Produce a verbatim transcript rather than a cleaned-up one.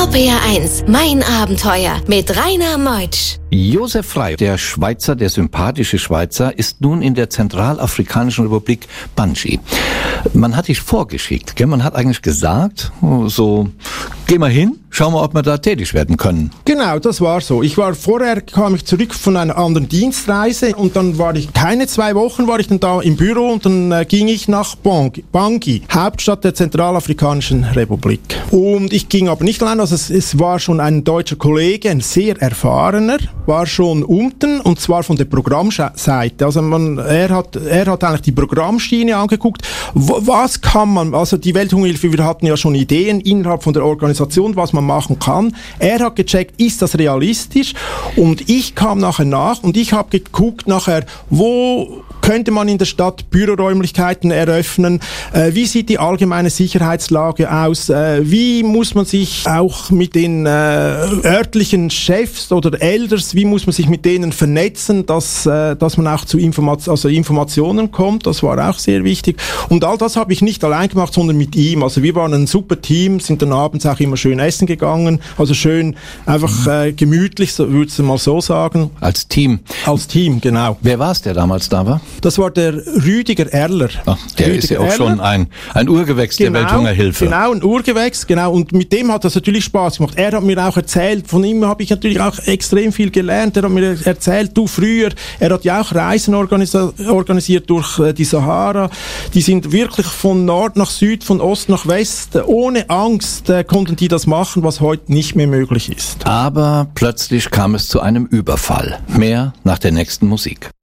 R P R eins, mein Abenteuer mit Rainer Meutsch. Josef Frey, der Schweizer, der sympathische Schweizer, ist nun in der Zentralafrikanischen Republik Bangi. Man hat dich vorgeschickt, gell? Man hat eigentlich gesagt, so, geh mal hin, schau mal, ob wir da tätig werden können. Genau, das war so. Ich war vorher, kam ich zurück von einer anderen Dienstreise und dann war ich, keine zwei Wochen war ich dann da im Büro und dann äh, ging ich nach Bangi, Bangi, Hauptstadt der Zentralafrikanischen Republik. Und ich ging aber nicht allein, also es, es war schon ein deutscher Kollege, ein sehr erfahrener, war schon unten und zwar von der Programmseite. Also man, er hat, er hat eigentlich die Programmschiene angeguckt. W- was kann man, also die Welthungerhilfe, wir hatten ja schon Ideen innerhalb von der Organisation, was man machen kann. Er hat gecheckt, ist das realistisch? Und ich kam nachher nach und ich habe geguckt nachher, wo könnte man in der Stadt Büroräumlichkeiten eröffnen? Äh, wie sieht die allgemeine Sicherheitslage aus? Äh, wie muss man sich auch mit den äh, örtlichen Chefs oder Elders, wie muss man sich mit denen vernetzen, dass, äh, dass man auch zu Informat- also Informationen kommt? Das war auch sehr wichtig. Und all das habe ich nicht allein gemacht, sondern mit ihm. Also wir waren ein super Team, sind dann abends auch immer schön essen gegangen. Also schön einfach äh, gemütlich, so, würde ich mal so sagen. Als Team? Als Team, genau. Wer war es, der damals da war? Das war der Rüdiger Erler. Ach, der Rüdiger ist ja auch Erler. schon ein, ein Urgewächs Genau, der Welthungerhilfe. Genau, ein Urgewächs, genau. Und mit dem hat das natürlich Spaß gemacht. Er hat mir auch erzählt, von ihm habe ich natürlich auch extrem viel gelernt. Er hat mir erzählt, du früher, er hat ja auch Reisen organisi- organisiert durch äh, die Sahara. Die sind wirklich von Nord nach Süd, von Ost nach West. Ohne Angst äh, konnten die das machen, was heute nicht mehr möglich ist. Aber plötzlich kam es zu einem Überfall. Mehr nach der nächsten Musik.